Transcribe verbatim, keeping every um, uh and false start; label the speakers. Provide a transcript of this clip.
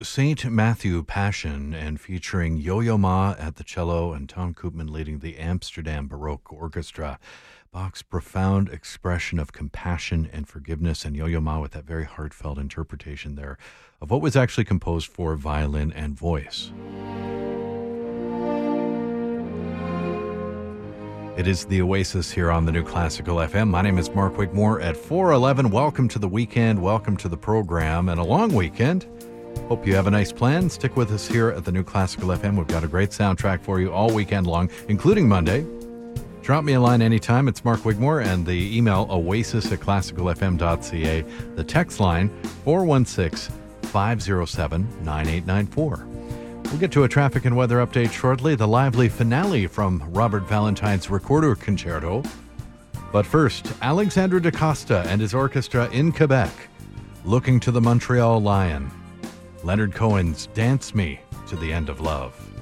Speaker 1: Saint Matthew Passion and featuring Yo-Yo Ma at the cello and Tom Koopman leading the Amsterdam Baroque Orchestra. Bach's profound expression of compassion and forgiveness, and Yo-Yo Ma with that very heartfelt interpretation there of what was actually composed for violin and voice. It is the Oasis here on the New Classical F M. My name is Mark Wigmore at four eleven. Welcome to the weekend. Welcome to the program and a long weekend. Hope you have a nice plan. Stick with us here at the New Classical F M. We've got a great soundtrack for you all weekend long, including Monday. Drop me a line anytime. It's Mark Wigmore, and the email oasis at classical f m dot c a. The text line four one six, five oh seven, nine eight nine four. We'll get to a traffic and weather update shortly. The lively finale from Robert Valentine's Recorder Concerto. But first, Alexandre Da Costa and his orchestra in Quebec, looking to the Montreal Lion. Leonard Cohen's Dance Me to the End of Love.